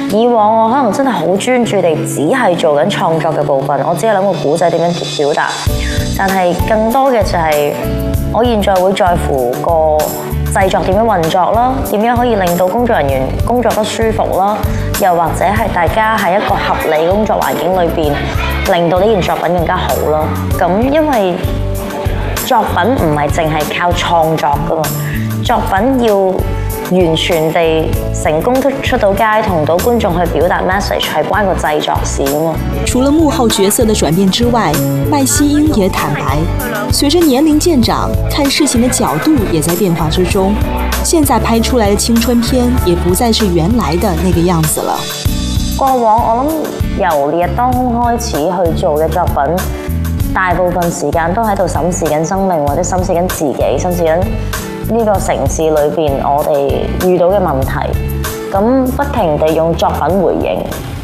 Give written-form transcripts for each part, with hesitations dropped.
以往我可能真係好專注地只係做緊創作嘅部分，我只係諗個故仔點樣表達。但係更多嘅就係我現在會在乎個製作點樣運作啦，點樣可以令到工作人員工作得舒服啦，又或者係大家喺一個合理工作環境裏邊，令到呢件作品更加好啦。咁因為作品唔係淨係靠創作噶嘛，作品要完全地成功出到街，同到觀眾去表達 message 係關個製作事噶嘛。 除了幕後角色的轉變之外，麥希英也坦白，隨着年齡漸長，看事情的角度也在變化之中。現在拍出來的青春片也不再是原來的那個樣子了。 過往我諗由烈日當空開始去做嘅作品，大部分時間都喺度審視緊生命，或者審視緊自己，審視緊呢個城市裏邊我哋遇到嘅問題，咁不停地用作品回應。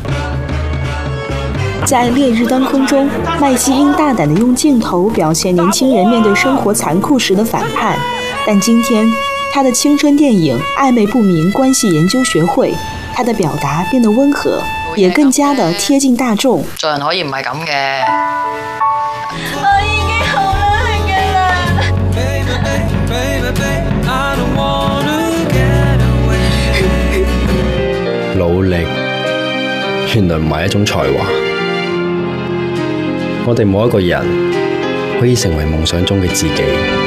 在《烈日當空》中，麥希英大膽地用鏡頭表現年輕人面對生活殘酷時的反叛，但今天他的青春電影《曖昧不明關係研究學會》，他的表達變得溫和，也更加的貼近大眾。 做人可以唔係咁嘅。 我已經好努力㗎啦。 努力原來唔係一種才華，我哋冇一個人可以成為夢想中嘅自己。